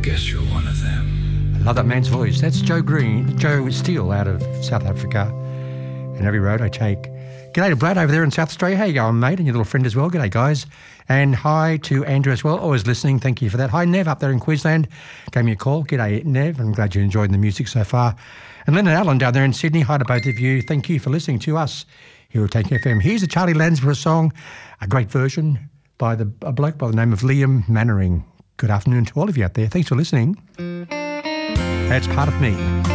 guess you're one of them. Love that man's voice. That's Joe Steele out of South Africa. And every road I take. G'day to Brad over there in South Australia. How you going, mate? And your little friend as well. G'day, guys. And hi to Andrew as well. Always listening. Thank you for that. Hi, Nev up there in Queensland. Gave me a call. G'day, Nev. I'm glad you're enjoying the music so far. And Lynn and Alan down there in Sydney. Hi to both of you. Thank you for listening to us here at Take FM. Here's a Charlie Lansborough song, a great version by a bloke by the name of Liam Mannering. Good afternoon to all of you out there. Thanks for listening. That's Part of Me.